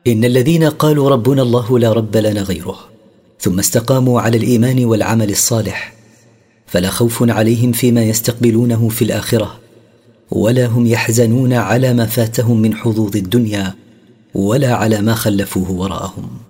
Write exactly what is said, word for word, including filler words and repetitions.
إن الذين قالوا ربنا الله لا رب لنا غيره ثم استقاموا على الإيمان والعمل الصالح فلا خوف عليهم فيما يستقبلونه في الآخرة، ولا هم يحزنون على ما فاتهم من حظوظ الدنيا ولا على ما خلفوه وراءهم.